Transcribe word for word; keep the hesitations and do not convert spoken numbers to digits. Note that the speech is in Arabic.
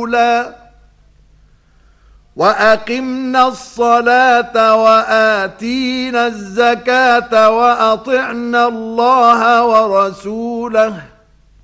رسولا وأقمنا الصلاة وآتينا الزكاة وأطعنا الله ورسوله